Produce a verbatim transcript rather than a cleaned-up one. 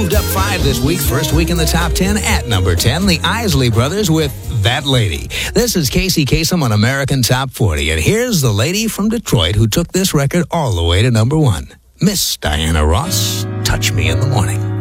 moved up five this week. First week in the top ten at number ten. The Isley Brothers with That Lady. This is Casey Kasem on American Top forty. And here's the lady from Detroit who took this record all the way to number one. Miss Diana Ross, Touch Me in the Morning.